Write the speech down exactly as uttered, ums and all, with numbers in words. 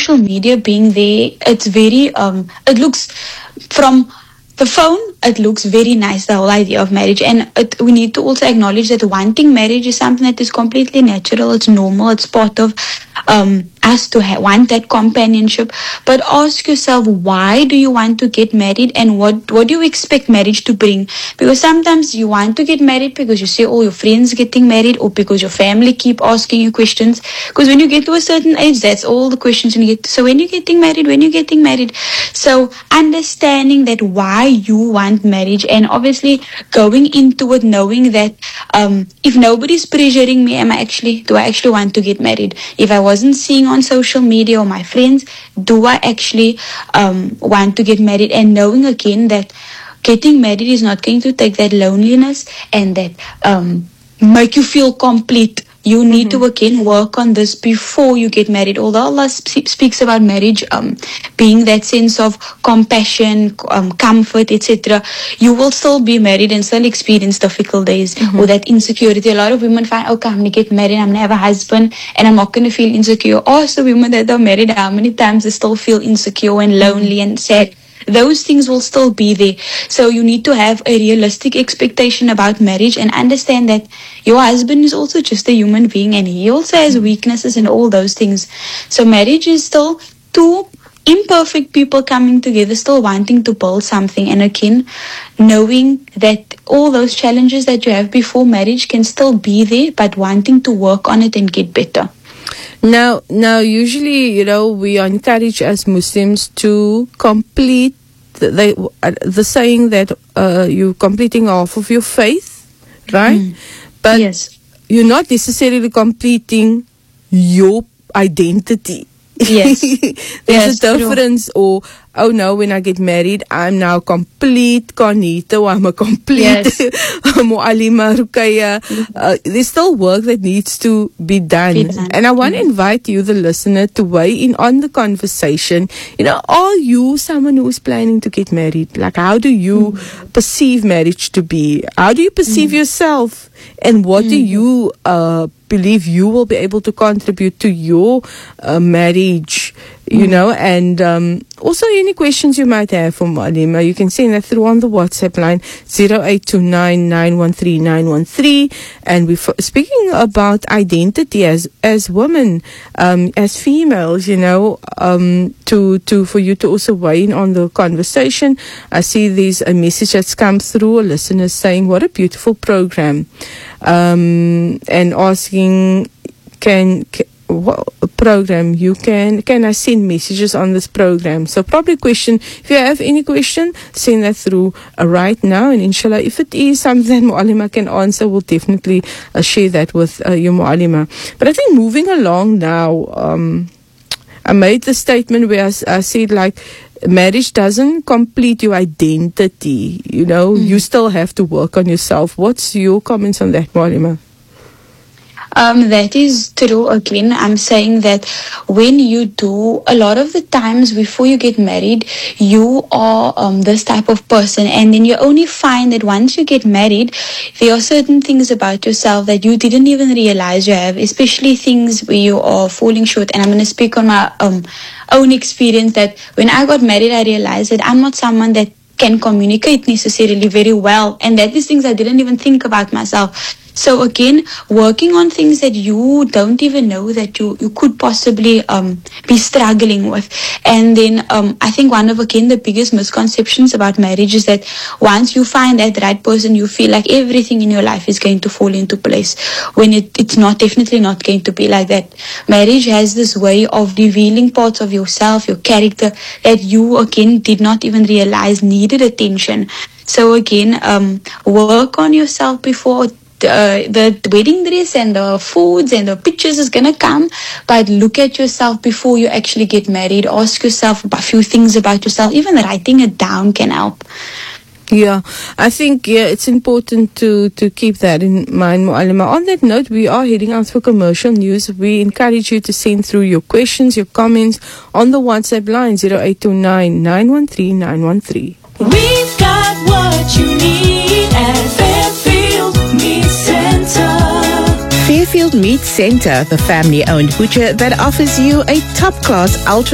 social media being there, it's very, um, it looks from the phone, it looks very nice, the whole idea of marriage. And it, we need to also acknowledge that wanting marriage is something that is completely natural. It's normal. It's part of um, us to ha- want that companionship. But ask yourself, why do you want to get married, and what, what do you expect marriage to bring? Because sometimes you want to get married because you see all your friends getting married, or because your family keep asking you questions. Because when you get to a certain age, that's all the questions you get. So when you're getting married, when you're getting married. So understanding that why you want marriage, and obviously going into it knowing that um, if nobody's pressuring me, am I actually, do I actually want to get married? If I wasn't seeing on social media or my friends, do I actually um, want to get married? And knowing again that getting married is not going to take that loneliness and that um, make you feel complete. You need mm-hmm. to again work on this before you get married. Although Allah sp- speaks about marriage um, being that sense of compassion, um, comfort, et cetera, you will still be married and still experience difficult days mm-hmm. or that insecurity. A lot of women find, okay, I'm going to get married, I'm going to have a husband, and I'm not going to feel insecure. Also, women that are married, how many times they still feel insecure and lonely mm-hmm. and sad? Those things will still be there. So you need to have a realistic expectation about marriage and understand that your husband is also just a human being, and he also has weaknesses and all those things. So marriage is still two imperfect people coming together, still wanting to build something. And again, knowing that all those challenges that you have before marriage can still be there, but wanting to work on it and get better. Now, now, usually, you know, we are encouraged as Muslims to complete the, the, uh, the saying that uh, you're completing half of your faith, right? Mm. But yes. you're not necessarily completing your identity. Yes. There's yes, a difference. True. Or, oh no, when I get married, I'm now complete Conito, I'm a complete yes. Mu'alima Ruqayya. Uh, there's still work that needs to be done. Be done. And I want to mm-hmm. invite you, the listener, to weigh in on the conversation. You know, are you someone who's planning to get married? Like, how do you mm-hmm. perceive marriage to be? How do you perceive mm-hmm. yourself? And what mm-hmm. do you uh, believe you will be able to contribute to your uh, marriage? You mm. know, and um, also any questions you might have for Mu'alima, you can send that through on the WhatsApp line zero eight two nine, nine one three, nine one three. And we're f- speaking about identity as as women, um, as females, you know, um, to to for you to also weigh in on the conversation. I see there's a message that's come through, a listener saying, what a beautiful program, um, and asking, can, can what program you can can I send messages on this program? So probably question, if you have any question, send that through uh, right now, and inshallah, if it is something that Mu'alima can answer, we'll definitely uh, share that with uh, your Mu'alima. But I think moving along now, um, I made the statement where I, I said, like, marriage doesn't complete your identity, you know, mm. you still have to work on yourself. What's your comments on that, Mu'alima? Um, that is true. Again, I'm saying that when you do, a lot of the times before you get married, you are um, this type of person, and then you only find that once you get married, there are certain things about yourself that you didn't even realize you have, especially things where you are falling short. And I'm going to speak on my um, own experience that when I got married, I realized that I'm not someone that can communicate necessarily very well, and that is things I didn't even think about myself. So again, working on things that you don't even know that you, you could possibly um, be struggling with. And then um, I think one of, again, the biggest misconceptions about marriage is that once you find that right person, you feel like everything in your life is going to fall into place, when it, it's not, definitely not going to be like that. Marriage has this way of revealing parts of yourself, your character, that you, again, did not even realize needed attention. So again, um, work on yourself before Uh, the wedding dress and the foods and the pictures is gonna come, but look at yourself before you actually get married. Ask yourself a few things about yourself. Even writing it down can help. Yeah, I think yeah, it's important to, to keep that in mind, Mu'alima. On that note, we are heading out for commercial news. We encourage you to send through your questions, your comments on the WhatsApp line zero eight two nine, nine one three, nine one three. We've got what you need at Fairfield Meat Center. Fairfield Meat Center, the family-owned butcher that offers you a top-class ultra